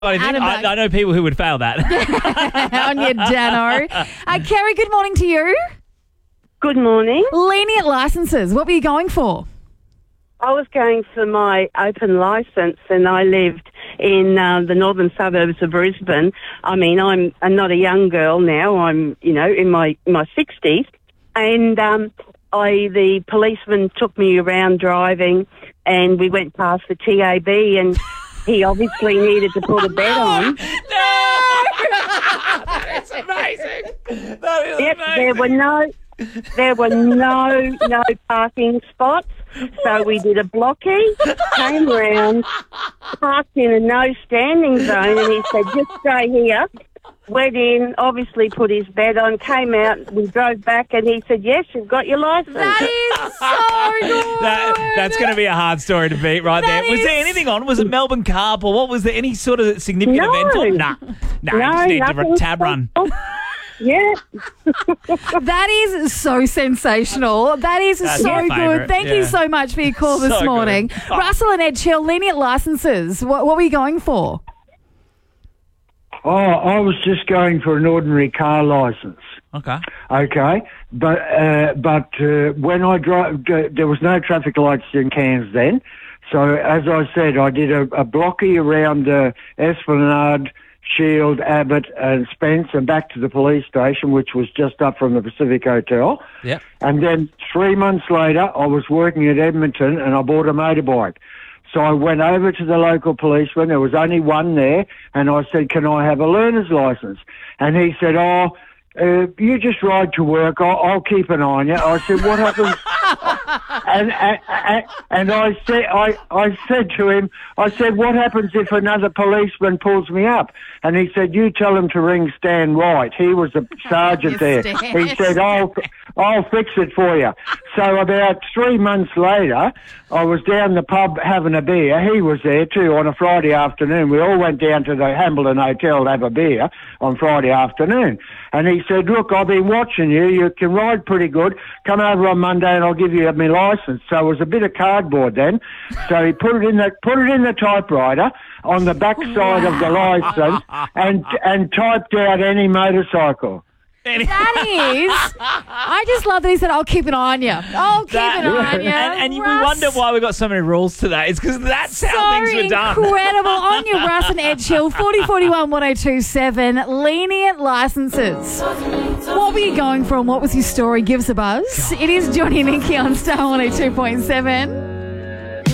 I know people who would fail that. On your Dano. Kerry, good morning to you. Good morning. Lenient licences. What were you going for? I was going for my open licence and I lived in the northern suburbs of Brisbane. I mean, I'm not a young girl now. I'm, in my 60s. And the policeman took me around driving and we went past the TAB and he obviously needed to put a bet on. That's amazing. That is amazing. There were no parking spots. So we did a blocky, came round, parked in a no standing zone, and he said, just stay here. Went in, obviously put his bet on, came out, we drove back, and he said, yes, you've got your licence. That is so good. That's going to be a hard story to beat right there. Was there anything on? Was it Melbourne Cup or what? Was there any sort of significant event on? Nah, you just need to tab run. Yeah. That is so sensational. That's so good. Favourite. Thank you so much for your call this morning. Russell and Ed Chill, lenient licences. What were you going for? Oh, I was just going for an ordinary car licence. Okay. But when I drove, there was no traffic lights in Cairns then. So as I said, I did a blocky around Esplanade, Shield, Abbott and Spence and back to the police station, which was just up from the Pacific Hotel. Yep. And then 3 months later, I was working at Edmonton and I bought a motorbike. So I went over to the local policeman. There was only one there. And I said, can I have a learner's licence? And he said, you just ride to work. I'll keep an eye on you. I said, what happens? and I said to him, what happens if another policeman pulls me up? And he said, you tell him to ring Stan White. He was a sergeant there. Stan. He said, I'll fix it for you. So about 3 months later, I was down the pub having a beer. He was there too on a Friday afternoon. We all went down to the Hambleton Hotel to have a beer on Friday afternoon. And he said, look, I've been watching you. You can ride pretty good. Come over on Monday and I'll give you my licence. So it was a bit of cardboard then. So he put it in the typewriter on the back side of the licence and typed out any motorcycle. That is. I just love that he said, I'll keep an eye on you. I'll keep an eye on you. And we wonder why we've got so many rules today. It's because that's how things were done. Incredible. On your Russ and Ed Chill, 4041 1027, lenient licences. What were you going for and what was your story? Give us a buzz. It is Johnny and Nikki on Star 102.7.